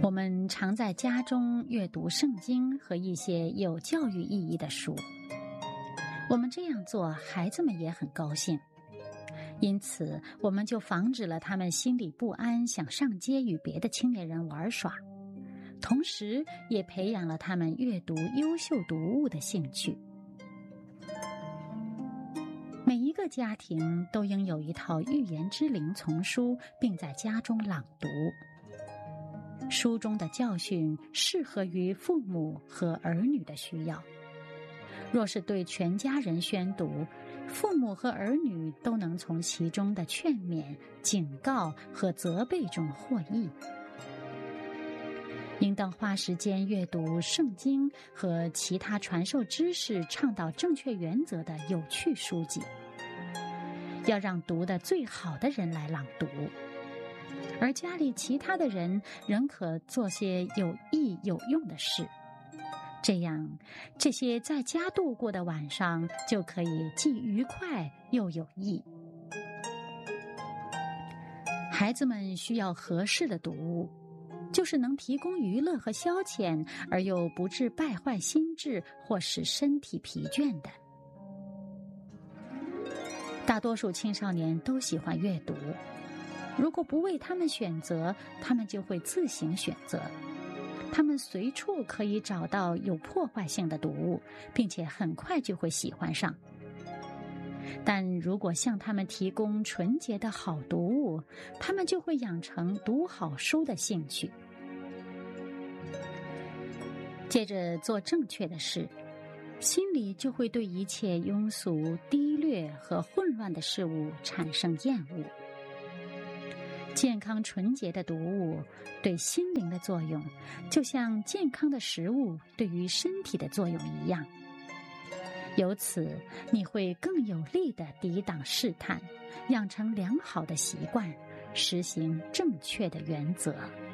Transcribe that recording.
我们常在家中阅读圣经和一些有教育意义的书。我们这样做，孩子们也很高兴。因此，我们就防止了他们心里不安，想上街与别的青年人玩耍，同时也培养了他们阅读优秀读物的兴趣。每一个家庭都应有一套寓言之灵丛书，并在家中朗读。书中的教训适合于父母和儿女的需要。若是对全家人宣读，父母和儿女都能从其中的劝勉、警告和责备中获益。应当花时间阅读圣经和其他传授知识、倡导正确原则的有趣书籍。要让读得最好的人来朗读，而家里其他的人仍可做些有益有用的事。这样，这些在家度过的晚上就可以既愉快又有益。孩子们需要合适的读物，就是能提供娱乐和消遣，而又不致败坏心智或使身体疲倦的。大多数青少年都喜欢阅读，如果不为他们选择，他们就会自行选择。他们随处可以找到有破坏性的读物，并且很快就会喜欢上。但如果向他们提供纯洁的好读物，他们就会养成读好书的兴趣。接着做正确的事，心里就会对一切庸俗、低劣和混乱的事物产生厌恶。健康纯洁的读物对心灵的作用，就像健康的食物对于身体的作用一样。由此，你会更有力地抵挡试探，养成良好的习惯，实行正确的原则。